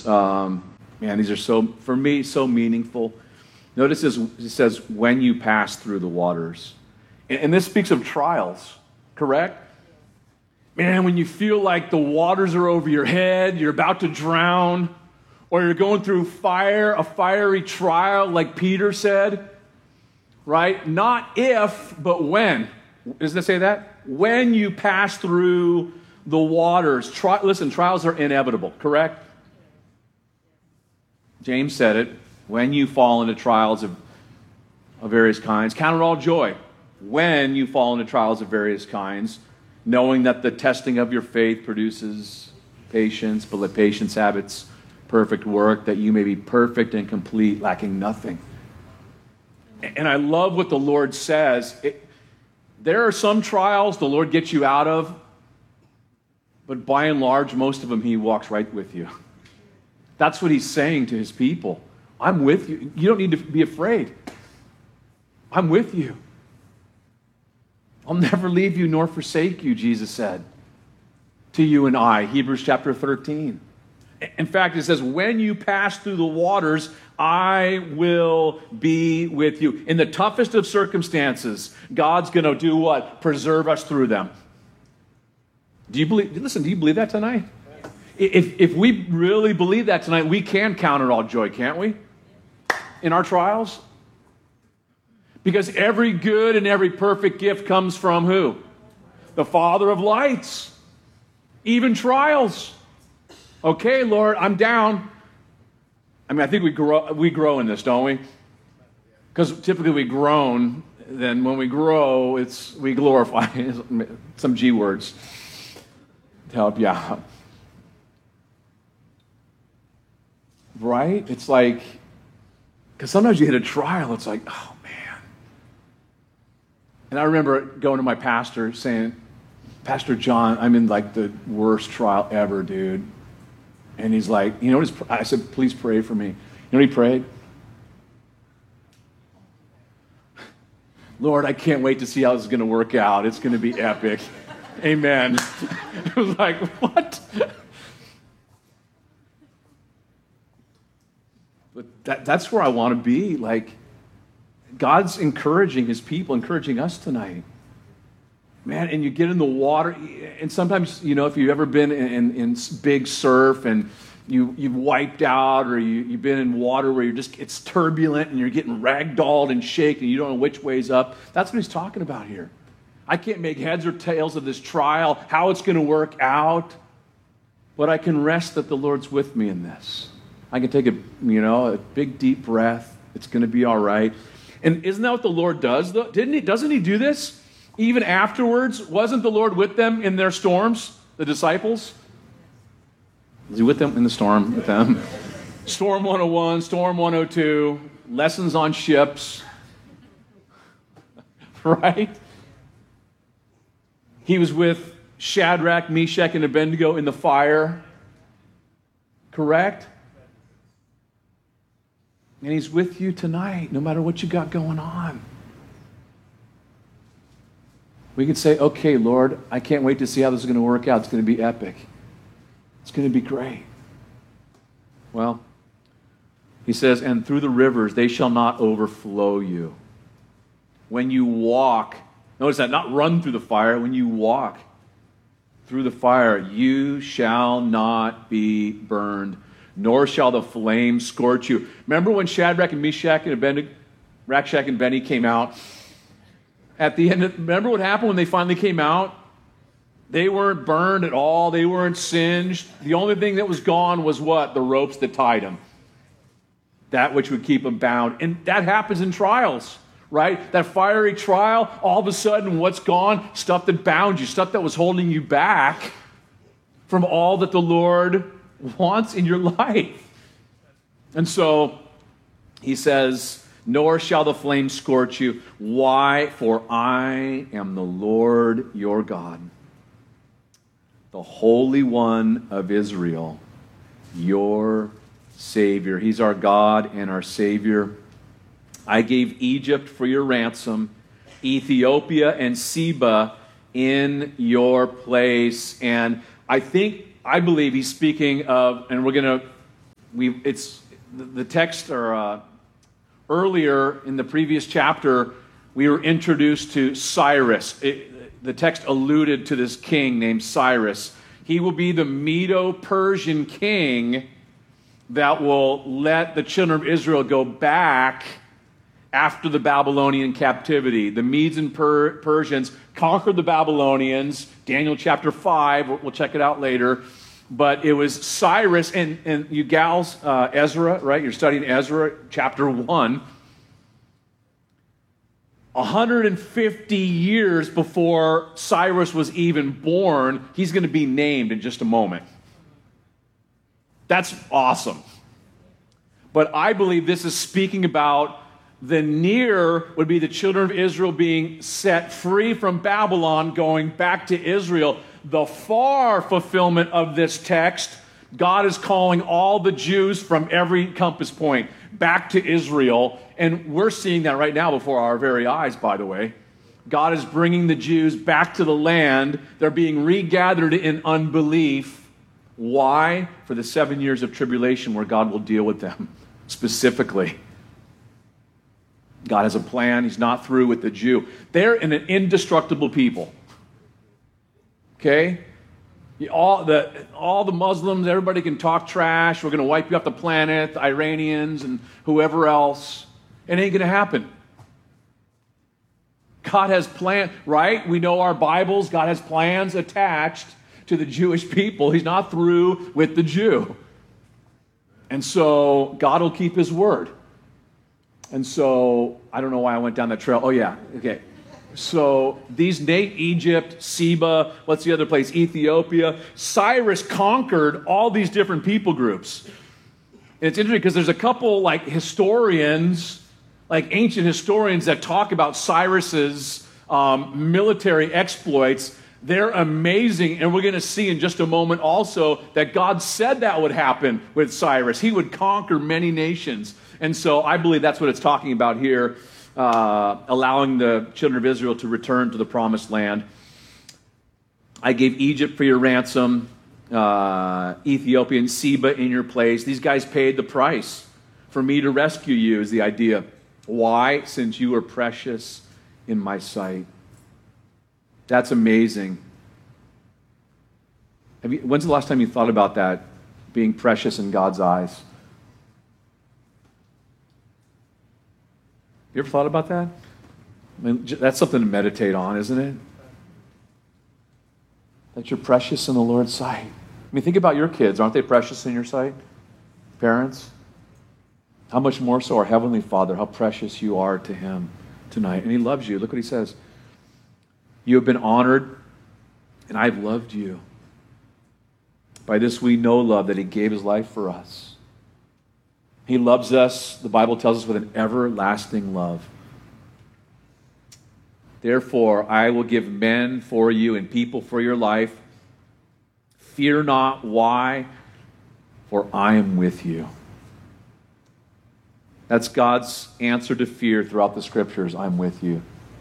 verses. Man, these are for me, so meaningful. Notice this, it says, when you pass through the waters. And this speaks of trials, correct? Man, when you feel like the waters are over your head, you're about to drown, or you're going through a fiery trial, like Peter said, right? Not if, but when. Doesn't it say that? When you pass through the waters. Listen, trials are inevitable, correct? James said it. When you fall into trials of various kinds, count it all joy. When you fall into trials of various kinds, knowing that the testing of your faith produces patience, but let patience have its perfect work, that you may be perfect and complete, lacking nothing. And I love what the Lord says. There are some trials the Lord gets you out of, but by and large, most of them He walks right with you. That's what He's saying to His people. I'm with you. You don't need to be afraid. I'm with you. I'll never leave you nor forsake you, Jesus said to you and I, Hebrews chapter 13. In fact, it says, when you pass through the waters, I will be with you. In the toughest of circumstances, God's going to do what? Preserve us through them. Do you believe that tonight? If we really believe that tonight, we can count it all joy, can't we? In our trials? Because every good and every perfect gift comes from who? The Father of lights. Even trials. Okay, Lord, I'm down. I mean, I think we grow in this, don't we? Because typically we groan, then when we grow, we glorify. Some G words to help you out. Right? It's like, because sometimes you hit a trial, it's like, oh, and I remember going to my pastor saying, Pastor John, I'm in like the worst trial ever, dude. And he's like, you know what? I said, please pray for me. You know what he prayed? Lord, I can't wait to see how this is going to work out. It's going to be epic. Amen. It was like, what? But that's where I want to be. Like, God's encouraging His people, encouraging us tonight. Man, and you get in the water, and sometimes, you know, if you've ever been in big surf and you've wiped out, or you've been in water where it's turbulent and you're getting ragdolled and shaken, you don't know which way's up. That's what He's talking about here. I can't make heads or tails of this trial, how it's going to work out, but I can rest that the Lord's with me in this. I can take a big deep breath. It's going to be all right. And isn't that what the Lord does, though? Doesn't He do this? Even afterwards, wasn't the Lord with them in their storms, the disciples? Was He with them in the storm with them? Storm 101, Storm 102, lessons on ships. Right? He was with Shadrach, Meshach, and Abednego in the fire. Correct? And He's with you tonight, no matter what you got going on. We could say, okay, Lord, I can't wait to see how this is going to work out. It's going to be epic. It's going to be great. Well, He says, and through the rivers they shall not overflow you. When you walk, notice that, not run through the fire. When you walk through the fire, you shall not be burned, nor shall the flame scorch you. Remember when Shadrach and Meshach and Abednego came out? At the end, remember what happened when they finally came out? They weren't burned at all. They weren't singed. The only thing that was gone was what? The ropes that tied them. That which would keep them bound. And that happens in trials, right? That fiery trial, all of a sudden, what's gone? Stuff that bound you, stuff that was holding you back from all that the Lord wants in your life. And so He says, nor shall the flame scorch you. Why? For I am the Lord your God, the Holy One of Israel, your Savior. He's our God and our Savior. I gave Egypt for your ransom, Ethiopia and Seba in your place. And I believe He's speaking of, and we're going to the text, or earlier in the previous chapter, we were introduced to Cyrus. The text alluded to this king named Cyrus. He will be the Medo-Persian king that will let the children of Israel go back after the Babylonian captivity. The Medes and Persians conquered the Babylonians. Daniel chapter 5, we'll check it out later. But it was Cyrus, and you gals, Ezra, right? You're studying Ezra chapter 1. 150 years before Cyrus was even born, he's going to be named in just a moment. That's awesome. But I believe this is speaking about the near would be the children of Israel being set free from Babylon, going back to Israel. The far fulfillment of this text, God is calling all the Jews from every compass point back to Israel. And we're seeing that right now before our very eyes, by the way. God is bringing the Jews back to the land. They're being regathered in unbelief. Why? For the 7 years of tribulation where God will deal with them specifically. God has a plan. He's not through with the Jew. They're an indestructible people. Okay? All the Muslims, everybody can talk trash. We're going to wipe you off the planet, the Iranians and whoever else. It ain't going to happen. God has plans, right? We know our Bibles. God has plans attached to the Jewish people. He's not through with the Jew. And so God will keep his word. And so I don't know why I went down that trail. Oh, yeah. Okay. So Egypt, Seba, what's the other place? Ethiopia. Cyrus conquered all these different people groups. And it's interesting because there's a couple like historians, like ancient historians that talk about Cyrus's military exploits. They're amazing, and we're going to see in just a moment also that God said that would happen with Cyrus. He would conquer many nations. And so I believe that's what it's talking about here, allowing the children of Israel to return to the promised land. I gave Egypt for your ransom, Ethiopia and Seba in your place. These guys paid the price for me to rescue you is the idea. Why? Since you are precious in my sight. That's amazing. When's the last time you thought about that, being precious in God's eyes? You ever thought about that? I mean, that's something to meditate on, isn't it? That you're precious in the Lord's sight. I mean, think about your kids. Aren't they precious in your sight? Parents? How much more so our Heavenly Father, how precious you are to Him tonight. And He loves you. Look what He says. You have been honored, and I've loved you. By this we know love, that He gave His life for us. He loves us, the Bible tells us, with an everlasting love. Therefore, I will give men for you and people for your life. Fear not. Why? For I am with you. That's God's answer to fear throughout the Scriptures. I'm with you.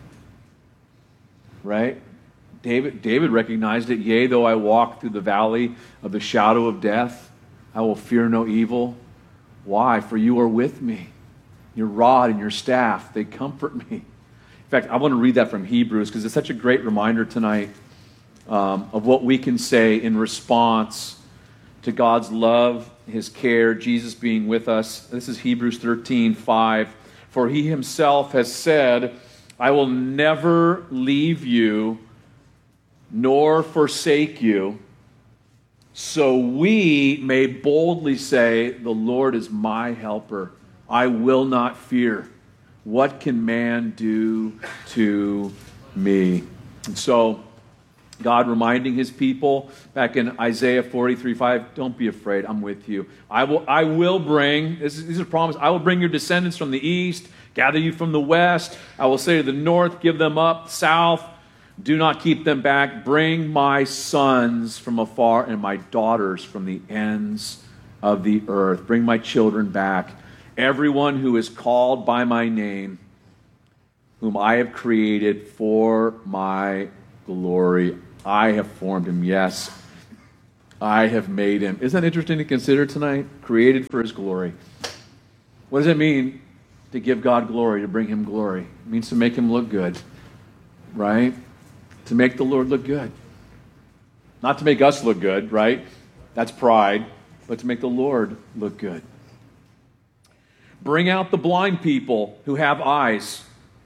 Right? David recognized it. Yea, though I walk through the valley of the shadow of death, I will fear no evil. Why? For you are with me. Your rod and your staff, they comfort me. In fact, I want to read that from Hebrews because it's such a great reminder tonight of what we can say in response to God's love, His care, Jesus being with us. This is Hebrews 13:5. For He Himself has said, I will never leave you nor forsake you, so we may boldly say, the Lord is my helper. I will not fear. What can man do to me? And so, God reminding His people back in Isaiah 43:5, don't be afraid, I'm with you. I will bring, these are promises, I will bring your descendants from the east, gather you from the west. I will say to the north, give them up, south, do not keep them back. Bring my sons from afar and my daughters from the ends of the earth. Bring my children back. Everyone who is called by my name, whom I have created for my glory. I have formed him. Yes, I have made him. Isn't that interesting to consider tonight? Created for his glory. What does it mean to give God glory, to bring him glory? It means to make him look good, right? To make the Lord look good. Not to make us look good, right? That's pride. But to make the Lord look good. Bring out the blind people who have eyes.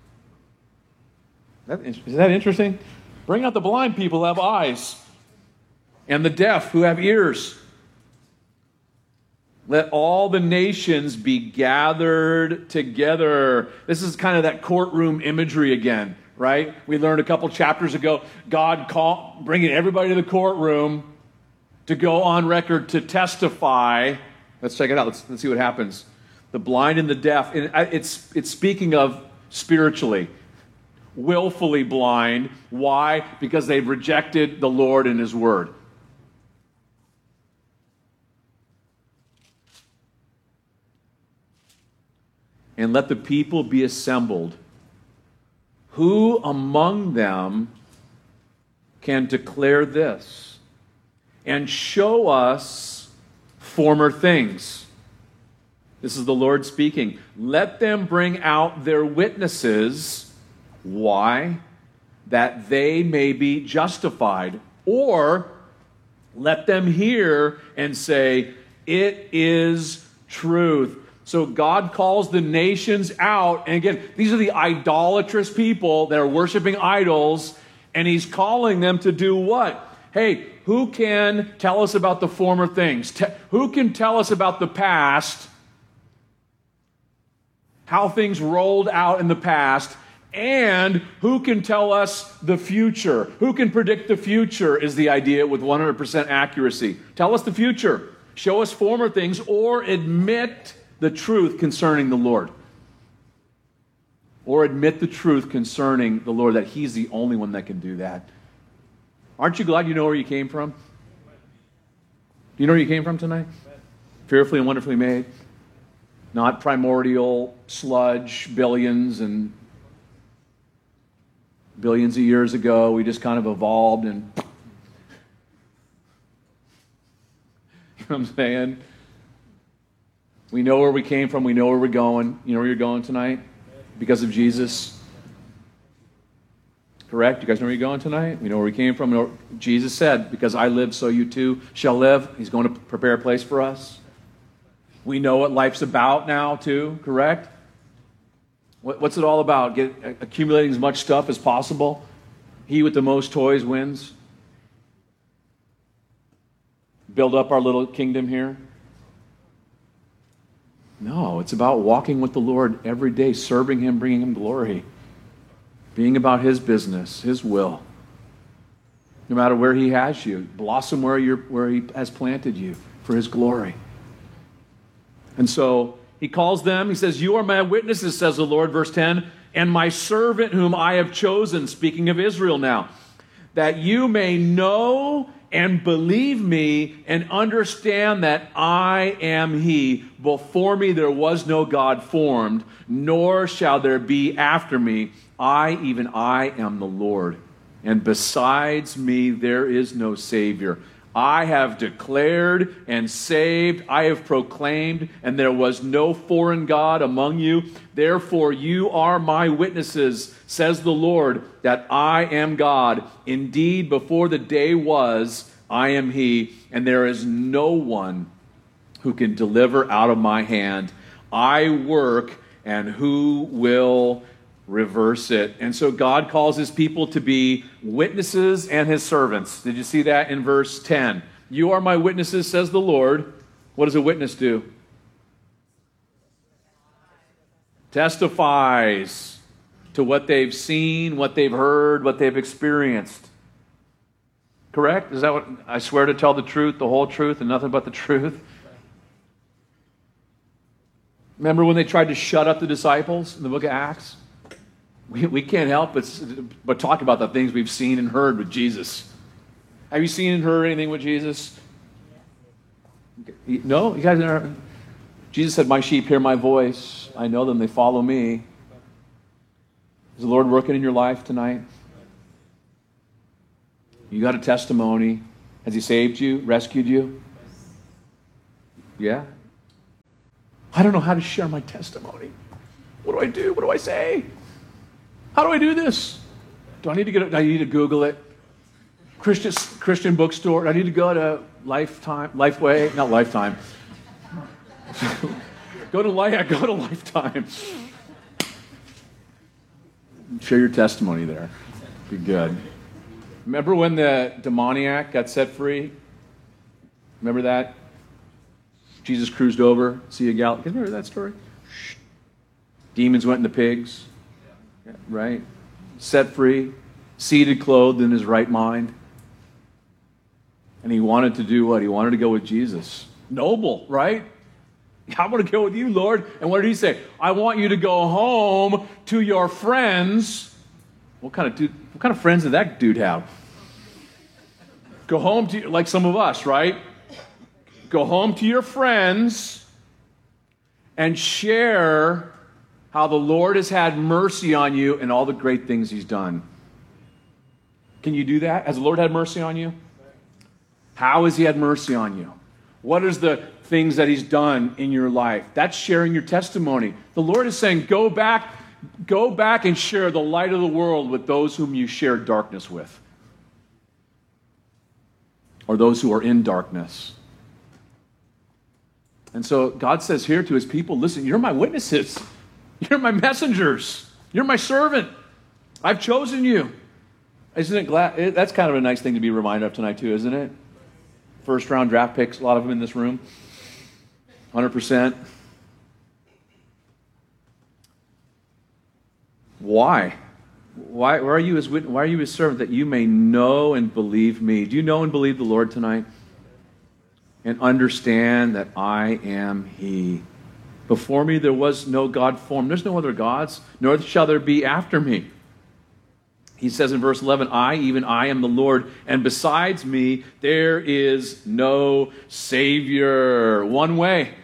Is that interesting? Bring out the blind people who have eyes. And the deaf who have ears. Let all the nations be gathered together. This is kind of that courtroom imagery again, right? We learned a couple chapters ago, God bringing everybody to the courtroom to go on record to testify. Let's check it out. Let's see what happens. The blind and the deaf. And it's speaking of spiritually. Willfully blind. Why? Because they've rejected the Lord and his word. And let the people be assembled. Who among them can declare this and show us former things? This is the Lord speaking. Let them bring out their witnesses. Why? That they may be justified. Or let them hear and say, it is truth. So God calls the nations out. And again, these are the idolatrous people that are worshiping idols. And he's calling them to do what? Hey, who can tell us about the former things? Who can tell us about the past? How things rolled out in the past? And who can tell us the future? Who can predict the future is the idea with 100% accuracy. Tell us the future. Show us former things or admit the truth concerning the Lord. Or admit the truth concerning the Lord, that he's the only one that can do that. Aren't you glad you know where you came from? Do you know where you came from tonight? Fearfully and wonderfully made. Not primordial sludge, billions of years ago. We just kind of evolved and... You know what I'm saying? We know where we came from. We know where we're going. You know where you're going tonight? Because of Jesus. Correct? You guys know where you're going tonight? We know where we came from. Jesus said, because I live, so you too shall live. He's going to prepare a place for us. We know what life's about now too, correct? What's it all about? Accumulating as much stuff as possible. He with the most toys wins. Build up our little kingdom here. No, it's about walking with the Lord every day, serving him, bringing him glory. Being about his business, his will. No matter where he has you, blossom where he has planted you for his glory. And so he calls them, he says, you are my witnesses, says the Lord, verse 10, and my servant whom I have chosen, speaking of Israel now, that you may know and believe me and understand that I am he. Before me there was no God formed, nor shall there be after me. Even I am the Lord. And besides me there is no Savior. I have declared and saved, I have proclaimed, and there was no foreign God among you. Therefore you are my witnesses, says the Lord, that I am God. Indeed, before the day was, I am he, and there is no one who can deliver out of my hand. I work, and who will reverse it? And so God calls his people to be witnesses and his servants. Did you see that in verse 10? You are my witnesses, says the Lord. What does a witness do? Testifies to what they've seen, what they've heard, what they've experienced. Correct? Is that what I swear to tell the truth, the whole truth, and nothing but the truth? Remember when they tried to shut up the disciples in the book of Acts? We can't help but talk about the things we've seen and heard with Jesus. Have you seen and heard anything with Jesus? No? You guys never? Jesus said, my sheep hear my voice. I know them. They follow me. Is the Lord working in your life tonight? You got a testimony. Has he saved you, rescued you? Yeah? I don't know how to share my testimony. What do I do? What do I say? How do I do this? Do I need to Google it? Christian bookstore? Do I need to go to Lifeway? Not Lifetime. Go to Lifetime. Share your testimony there. Be good. Remember when the demoniac got set free? Remember that? Jesus cruised over, Sea of Galilee. Remember that story? Demons went in the pigs. Right? Set free. Seated, clothed in his right mind. And he wanted to do what? He wanted to go with Jesus. Noble, right? I want to go with you, Lord. And what did he say? I want you to go home to your friends. What kind of friends did that dude have? Go home to, like some of us, right? Go home to your friends and share how the Lord has had mercy on you and all the great things he's done. Can you do that? Has the Lord had mercy on you? How has he had mercy on you? What is the things that he's done in your life? That's sharing your testimony. The Lord is saying, go back and share the light of the world with those whom you shared darkness with. Or those who are in darkness. And so God says here to his people, listen, you're my witnesses. You're my messengers. You're my servant. I've chosen you. Isn't it glad? That's kind of a nice thing to be reminded of tonight too, isn't it? First round draft picks, a lot of them in this room. 100%. Why? Why are you his servant? That you may know and believe me. Do you know and believe the Lord tonight? And understand that I am he. Before me there was no God formed. There's no other gods, nor shall there be after me. He says in verse 11, even I am the Lord, and besides me there is no Savior. One way.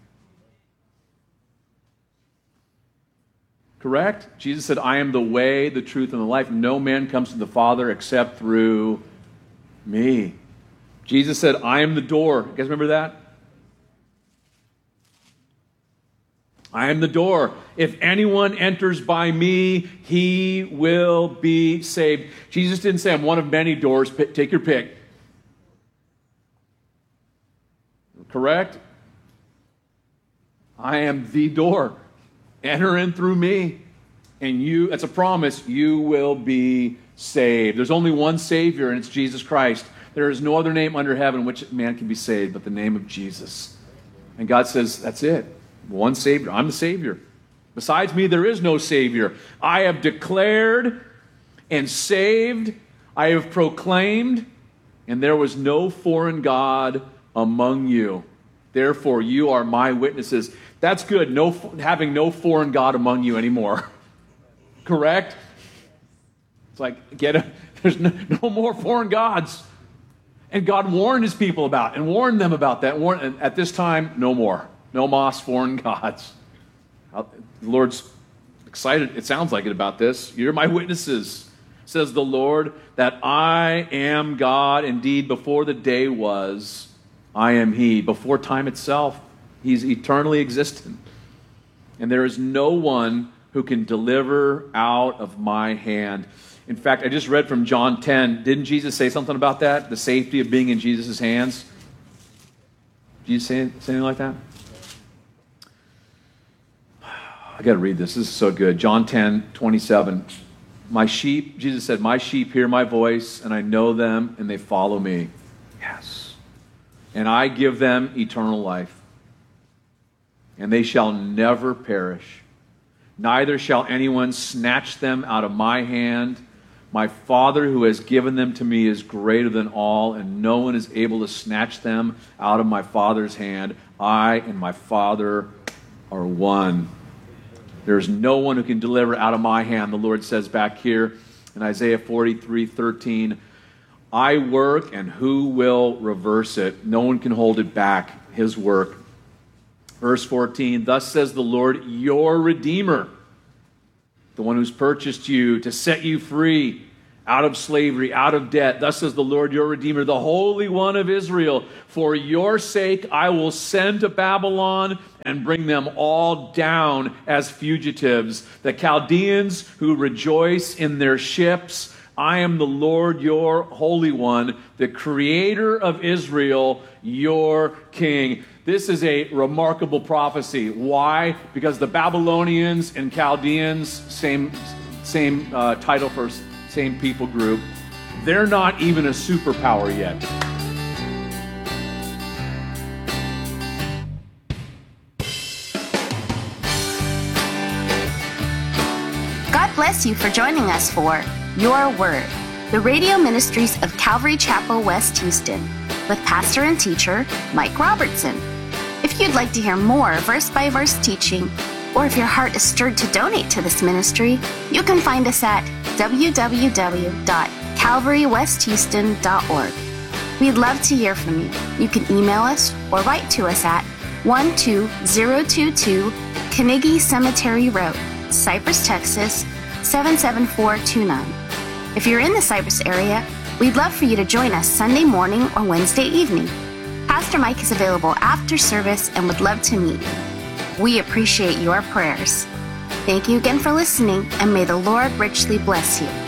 Correct? Jesus said, I am the way, the truth, and the life. No man comes to the Father except through me. Jesus said, I am the door. You guys remember that? I am the door. If anyone enters by me, he will be saved. Jesus didn't say, I'm one of many doors. Take your pick. Correct? I am the door. Enter in through me. And that's a promise, you will be saved. There's only one Savior, and it's Jesus Christ. There is no other name under heaven which man can be saved but the name of Jesus. And God says, that's it. One Savior. I'm the Savior. Besides me, there is no Savior. I have declared and saved. I have proclaimed, and there was no foreign God among you. Therefore, you are my witnesses. That's good, having no foreign God among you anymore. Correct? It's like, there's no more foreign gods. And God warned his people about and warned them about that. And at this time, no more. No more foreign gods. The Lord's excited, it sounds like it, about this. You're my witnesses, says the Lord, that I am God. Indeed, before the day was, I am he. Before time itself, he's eternally existent. And there is no one who can deliver out of my hand. In fact, I just read from John 10. Didn't Jesus say something about that? The safety of being in Jesus' hands? Did you say anything like that? I got to read this. This is so good. John 10:27. My sheep, Jesus said, my sheep hear my voice, and I know them, and they follow me. Yes. And I give them eternal life, and they shall never perish. Neither shall anyone snatch them out of my hand. My Father who has given them to me is greater than all, and no one is able to snatch them out of my Father's hand. I and my Father are one. There is no one who can deliver out of my hand, the Lord says back here in Isaiah 43:13. I work, and who will reverse it? No one can hold it back, his work. Verse 14, thus says the Lord, your Redeemer, the one who's purchased you to set you free. out of slavery, out of debt. Thus says the Lord your Redeemer, the Holy One of Israel. For your sake I will send to Babylon and bring them all down as fugitives. The Chaldeans who rejoice in their ships. I am the Lord your Holy One, the Creator of Israel, your King. This is a remarkable prophecy. Why? Because the Babylonians and Chaldeans, same title for same people group, they're not even a superpower yet. God bless you for joining us for Your Word, the radio ministries of Calvary Chapel, West Houston, with pastor and teacher Mike Robertson. If you'd like to hear more verse-by-verse teaching, or if your heart is stirred to donate to this ministry, you can find us at www.calvarywesthouston.org. We'd love to hear from you. You can email us or write to us at 12022 Carnegie Cemetery Road, Cypress, Texas 77429. If you're in the Cypress area, we'd love for you to join us Sunday morning or Wednesday evening. Pastor Mike is available after service and would love to meet you. We appreciate your prayers. Thank you again for listening, and may the Lord richly bless you.